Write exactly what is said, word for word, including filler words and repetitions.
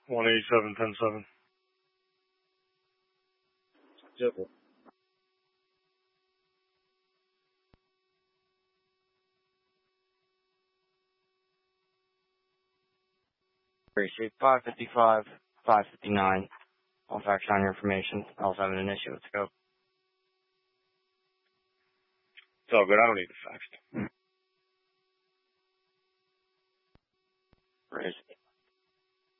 one eighty-seven, ten seven. Simple. Appreciate five fifty-five, five fifty-nine. I'll fax on your information. I also have an issue with scope. It's all good. I don't need the fax.